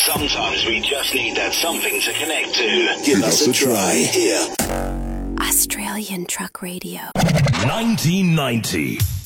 Sometimes we just need that something to connect to. Give us a try here. Australian Truck Radio. 1990.